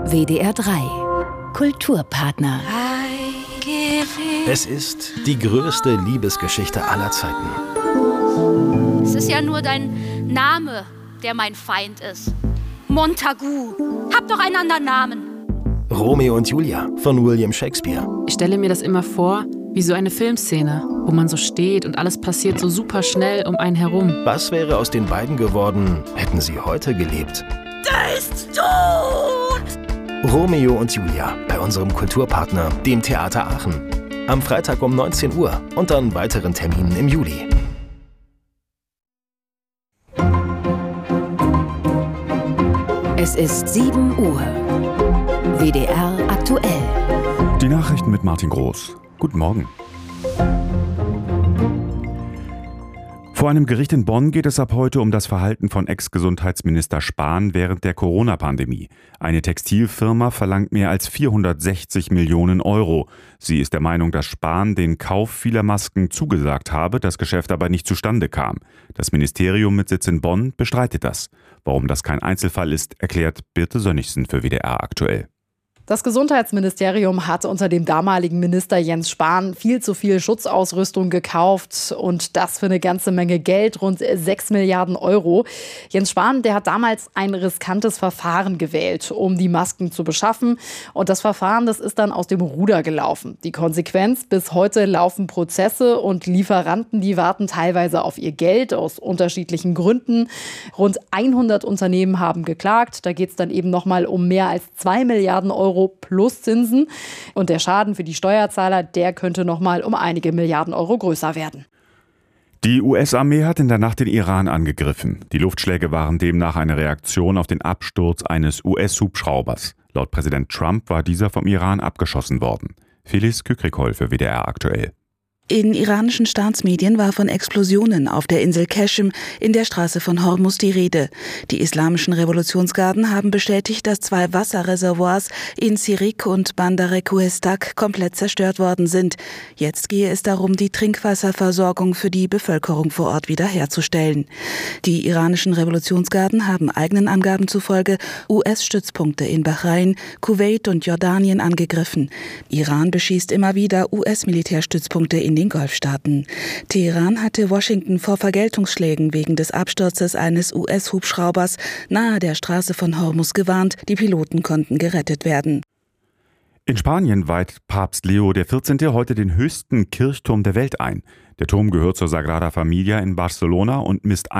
WDR 3 Kulturpartner. Es ist die größte Liebesgeschichte aller Zeiten. Es ist ja nur dein Name, der mein Feind ist. Montagu. Habt doch einen anderen Namen. Romeo und Julia von William Shakespeare. Ich stelle mir das immer vor, wie so eine Filmszene, wo man so steht und alles passiert so super schnell um einen herum. Was wäre aus den beiden geworden, hätten sie heute gelebt? Der ist tot! Romeo und Julia bei unserem Kulturpartner, dem Theater Aachen. Am Freitag um 19 Uhr und an weiteren Terminen im Juli. Es ist 7 Uhr. WDR aktuell. Die Nachrichten mit Martin Groß. Guten Morgen. Vor einem Gericht in Bonn geht es ab heute um das Verhalten von Ex-Gesundheitsminister Spahn während der Corona-Pandemie. Eine Textilfirma verlangt mehr als 460 Millionen Euro. Sie ist der Meinung, dass Spahn den Kauf vieler Masken zugesagt habe, das Geschäft aber nicht zustande kam. Das Ministerium mit Sitz in Bonn bestreitet das. Warum das kein Einzelfall ist, erklärt Birte Sönnigsen für WDR aktuell. Das Gesundheitsministerium hat unter dem damaligen Minister Jens Spahn viel zu viel Schutzausrüstung gekauft und das für eine ganze Menge Geld, rund 6 Milliarden Euro. Jens Spahn, der hat damals ein riskantes Verfahren gewählt, um die Masken zu beschaffen. Und das Verfahren, das ist dann aus dem Ruder gelaufen. Die Konsequenz, bis heute laufen Prozesse und Lieferanten, die warten teilweise auf ihr Geld aus unterschiedlichen Gründen. Rund 100 Unternehmen haben geklagt. Da geht es dann eben nochmal um mehr als 2 Milliarden Euro plus Zinsen. Und der Schaden für die Steuerzahler, der könnte noch mal um einige Milliarden Euro größer werden. Die US-Armee hat in der Nacht den Iran angegriffen. Die Luftschläge waren demnach eine Reaktion auf den Absturz eines US-Hubschraubers. Laut Präsident Trump war dieser vom Iran abgeschossen worden. Felice Kükrikol für WDR aktuell. In iranischen Staatsmedien war von Explosionen auf der Insel Qeshm in der Straße von Hormuz die Rede. Die islamischen Revolutionsgarden haben bestätigt, dass 2 Wasserreservoirs in Sirik und Bandar Kuhestak komplett zerstört worden sind. Jetzt gehe es darum, die Trinkwasserversorgung für die Bevölkerung vor Ort wiederherzustellen. Die iranischen Revolutionsgarden haben eigenen Angaben zufolge US-Stützpunkte in Bahrain, Kuwait und Jordanien angegriffen. Iran beschießt immer wieder US-Militärstützpunkte in den Golfstaaten. Teheran hatte Washington vor Vergeltungsschlägen wegen des Absturzes eines US-Hubschraubers nahe der Straße von Hormuz gewarnt. Die Piloten konnten gerettet werden. In Spanien weiht Papst Leo XIV. Heute den höchsten Kirchturm der Welt ein. Der Turm gehört zur Sagrada Familia in Barcelona und misst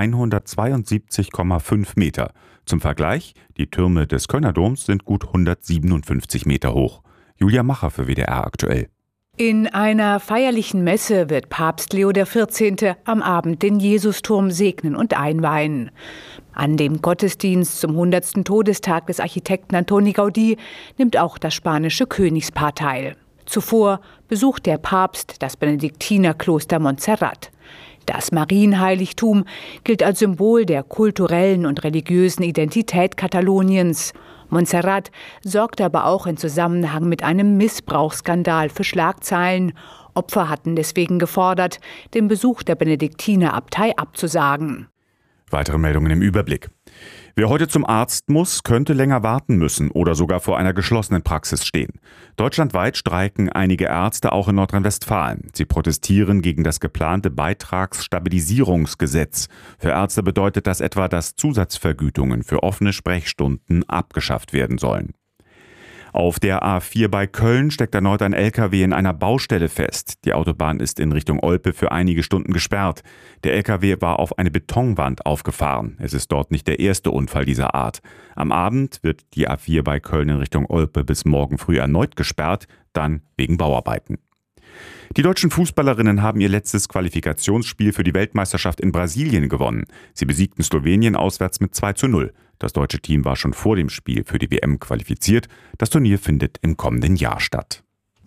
172,5 Meter. Zum Vergleich, die Türme des Kölner Doms sind gut 157 Meter hoch. Julia Macher für WDR aktuell. In einer feierlichen Messe wird Papst Leo XIV. Am Abend den Jesusturm segnen und einweihen. An dem Gottesdienst zum 100. Todestag des Architekten Antoni Gaudí nimmt auch das spanische Königspaar teil. Zuvor besucht der Papst das Benediktinerkloster Montserrat. Das Marienheiligtum gilt als Symbol der kulturellen und religiösen Identität Kataloniens. Montserrat sorgte aber auch in Zusammenhang mit einem Missbrauchsskandal für Schlagzeilen. Opfer hatten deswegen gefordert, den Besuch der Benediktinerabtei abzusagen. Weitere Meldungen im Überblick. Wer heute zum Arzt muss, könnte länger warten müssen oder sogar vor einer geschlossenen Praxis stehen. Deutschlandweit streiken einige Ärzte auch in Nordrhein-Westfalen. Sie protestieren gegen das geplante Beitragsstabilisierungsgesetz. Für Ärzte bedeutet das etwa, dass Zusatzvergütungen für offene Sprechstunden abgeschafft werden sollen. Auf der A4 bei Köln steckt erneut ein LKW in einer Baustelle fest. Die Autobahn ist in Richtung Olpe für einige Stunden gesperrt. Der LKW war auf eine Betonwand aufgefahren. Es ist dort nicht der erste Unfall dieser Art. Am Abend wird die A4 bei Köln in Richtung Olpe bis morgen früh erneut gesperrt, dann wegen Bauarbeiten. Die deutschen Fußballerinnen haben ihr letztes Qualifikationsspiel für die Weltmeisterschaft in Brasilien gewonnen. Sie besiegten Slowenien auswärts mit 2:0. Das deutsche Team war schon vor dem Spiel für die WM qualifiziert. Das Turnier findet im kommenden Jahr statt.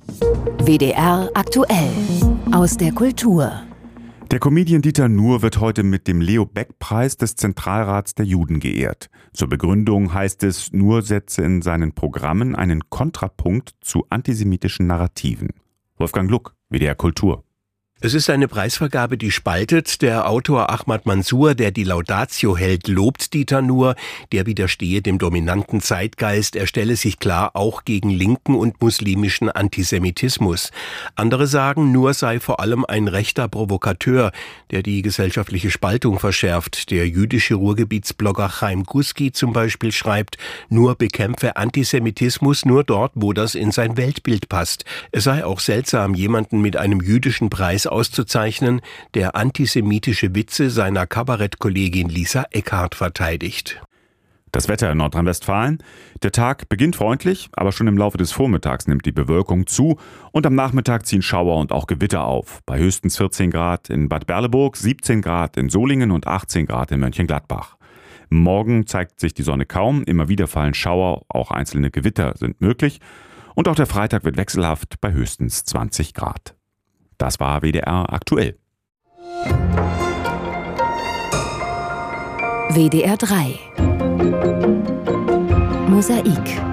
WDR aktuell aus der Kultur. Der Comedian Dieter Nuhr wird heute mit dem Leo-Beck-Preis des Zentralrats der Juden geehrt. Zur Begründung heißt es, Nuhr setze in seinen Programmen einen Kontrapunkt zu antisemitischen Narrativen. Wolfgang Luck, WDR Kultur. Es ist eine Preisvergabe, die spaltet. Der Autor Ahmad Mansour, der die Laudatio hält, lobt Dieter Nuhr. Der widerstehe dem dominanten Zeitgeist. Er stelle sich klar auch gegen linken und muslimischen Antisemitismus. Andere sagen, Nuhr sei vor allem ein rechter Provokateur, der die gesellschaftliche Spaltung verschärft. Der jüdische Ruhrgebietsblogger Chaim Guski zum Beispiel schreibt, Nuhr bekämpfe Antisemitismus nur dort, wo das in sein Weltbild passt. Es sei auch seltsam, jemanden mit einem jüdischen Preis auszuzeichnen, der antisemitische Witze seiner Kabarettkollegin Lisa Eckhardt verteidigt. Das Wetter in Nordrhein-Westfalen. Der Tag beginnt freundlich, aber schon im Laufe des Vormittags nimmt die Bewölkung zu und am Nachmittag ziehen Schauer und auch Gewitter auf. Bei höchstens 14 Grad in Bad Berleburg, 17 Grad in Solingen und 18 Grad in Mönchengladbach. Morgen zeigt sich die Sonne kaum, immer wieder fallen Schauer, auch einzelne Gewitter sind möglich. Und auch der Freitag wird wechselhaft bei höchstens 20 Grad. Das war WDR aktuell. WDR 3 Mosaik.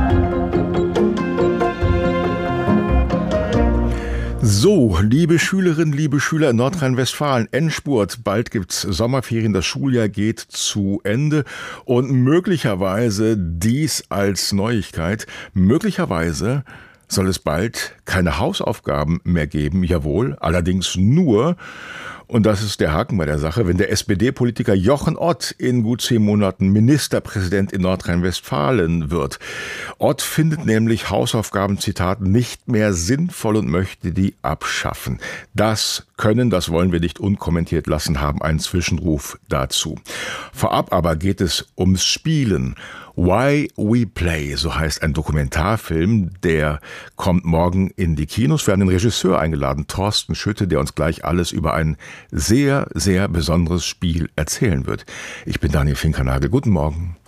So, liebe Schülerinnen, liebe Schüler in Nordrhein-Westfalen, Endspurt. Bald gibt's Sommerferien, das Schuljahr geht zu Ende und möglicherweise dies als Neuigkeit, möglicherweise soll es bald keine Hausaufgaben mehr geben, jawohl, allerdings nur, und das ist der Haken bei der Sache, wenn der SPD-Politiker Jochen Ott in gut 10 Monaten Ministerpräsident in Nordrhein-Westfalen wird. Ott findet nämlich Hausaufgaben, Zitat, nicht mehr sinnvoll und möchte die abschaffen. Das wollen wir nicht unkommentiert lassen, haben einen Zwischenruf dazu. Vorab aber geht es ums Spielen. Why We Play, so heißt ein Dokumentarfilm, der kommt morgen in die Kinos. Wir haben den Regisseur eingeladen, Thorsten Schütte, der uns gleich alles über ein sehr, sehr besonderes Spiel erzählen wird. Ich bin Daniel Finkernagel. Guten Morgen.